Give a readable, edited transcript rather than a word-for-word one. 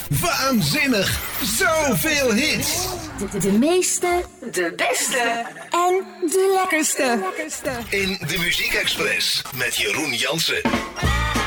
Waanzinnig! Zoveel hits! De meeste, de beste en de lekkerste. In de Muziek Express met Jeroen Jansen.